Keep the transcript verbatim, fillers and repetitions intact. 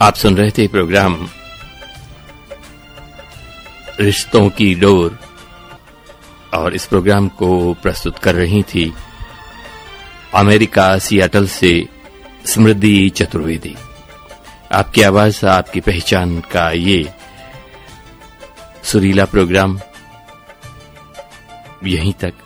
आप सुन रहे थे प्रोग्राम रिश्तों की डोर और इस प्रोग्राम को प्रस्तुत कर रही थी अमेरिका सियाटल से समृद्धि चतुर्वेदी। आपकी आवाज आपकी पहचान का ये सुरीला प्रोग्राम यहीं तक।